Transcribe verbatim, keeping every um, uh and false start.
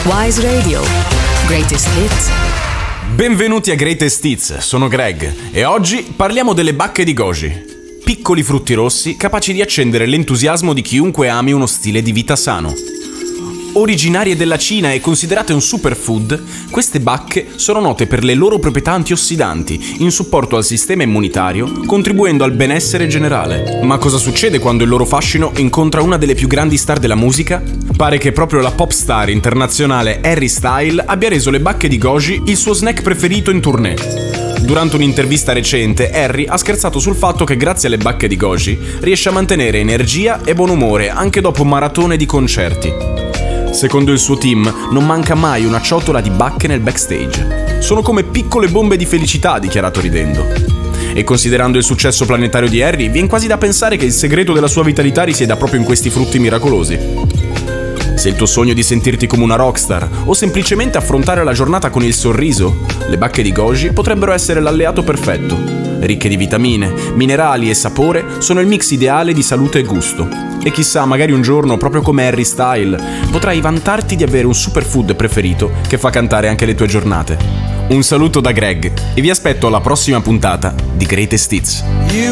Wise Radio. Greatest Hits. Benvenuti a Greatest Hits, sono Greg e oggi parliamo delle bacche di goji. Piccoli frutti rossi capaci di accendere l'entusiasmo di chiunque ami uno stile di vita sano. Originarie della Cina e considerate un superfood, queste bacche sono note per le loro proprietà antiossidanti, in supporto al sistema immunitario, contribuendo al benessere generale. Ma cosa succede quando il loro fascino incontra una delle più grandi star della musica? Pare che proprio la pop star internazionale Harry Styles abbia reso le bacche di goji il suo snack preferito in tournée. Durante un'intervista recente, Harry ha scherzato sul fatto che grazie alle bacche di goji riesce a mantenere energia e buon umore anche dopo maratone di concerti. Secondo il suo team, non manca mai una ciotola di bacche nel backstage. Sono come piccole bombe di felicità, ha dichiarato ridendo. E considerando il successo planetario di Harry, viene quasi da pensare che il segreto della sua vitalità risieda proprio in questi frutti miracolosi. Se il tuo sogno è di sentirti come una rockstar o semplicemente affrontare la giornata con il sorriso, le bacche di goji potrebbero essere l'alleato perfetto. Ricche di vitamine, minerali e sapore, sono il mix ideale di salute e gusto. E chissà, magari un giorno, proprio come Harry Styles, potrai vantarti di avere un superfood preferito che fa cantare anche le tue giornate. Un saluto da Greg e vi aspetto alla prossima puntata di Greatest Hits. You